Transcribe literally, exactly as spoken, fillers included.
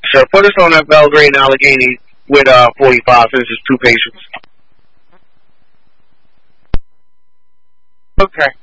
sir. Put us on that Belgrade and Allegheny with uh, forty-five since it's two patients. Okay.